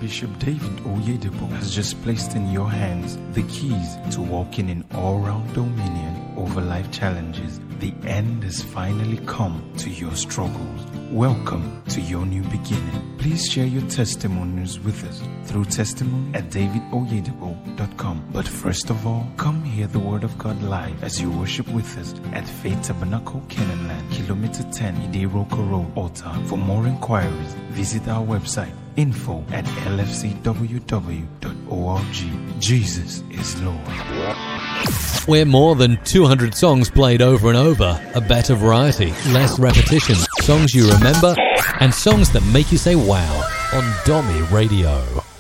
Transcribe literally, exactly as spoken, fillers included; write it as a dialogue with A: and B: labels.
A: Bishop David Oyedepo has just placed in your hands the keys to walking in all-round dominion over life challenges. The end has finally come to your struggles. Welcome to your new beginning. Please share your testimonies with us through testimony at david oyedepo dot com. But first of all, come hear the Word of God live as you worship with us at Faith Tabernacle, Canaan Land, Kilometer ten, Idiroko Road, Alta. For more inquiries, visit our website, info at l f c w w dot org. Jesus is Lord.
B: We're more than two hundred songs played over and over, a better variety, less repetition, songs you remember, and songs that make you say wow on Domi Radio.